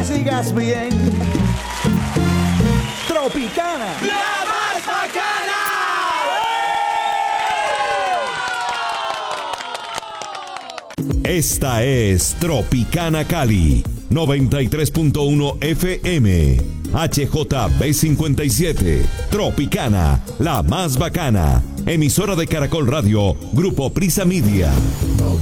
que sigas bien. Tropicana, la más bacana. Esta es Tropicana Cali, 93.1 FM, HJB57, Tropicana, la más bacana, emisora de Caracol Radio, Grupo Prisa Media.